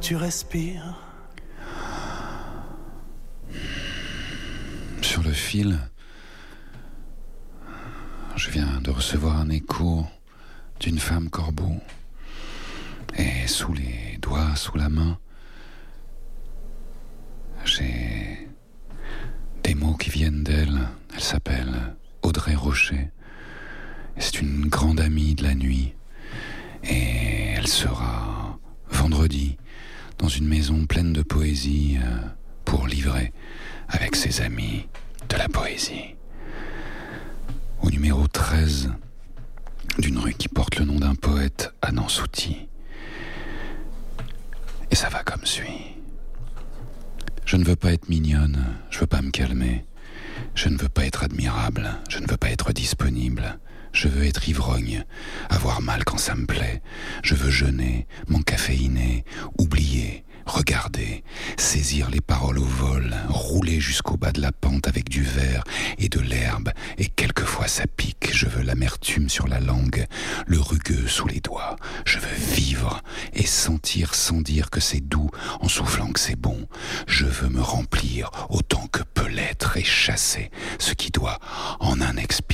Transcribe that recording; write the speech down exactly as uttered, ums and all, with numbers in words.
tu respires. Sur le fil, je viens de recevoir un écho d'une femme corbeau. Et sous les doigts, sous la main, j'ai des mots qui viennent d'elle. Elle s'appelle Audrey Rocher. Et c'est une grande amie de la nuit. Et elle sera vendredi dans une maison pleine de poésie pour livrer avec ses amis de la poésie. Au numéro treize d'une rue qui porte le nom d'un poète à Nansouty. Et ça va comme suit. Je ne veux pas être mignonne, je veux pas me calmer. Je ne veux pas être admirable, je ne veux pas être disponible. Je veux être ivrogne, avoir mal quand ça me plaît. Je veux jeûner, m'encaféiner, oublier, regarder, saisir les paroles au vol, rouler jusqu'au bas de la pente avec du verre et de l'herbe, et quelquefois ça pique. Je veux l'amertume sur la langue, le rugueux sous les doigts. Je veux vivre et sentir sans dire que c'est doux, en soufflant que c'est bon. Je veux me remplir autant que peut l'être et chasser ce qui doit en un expire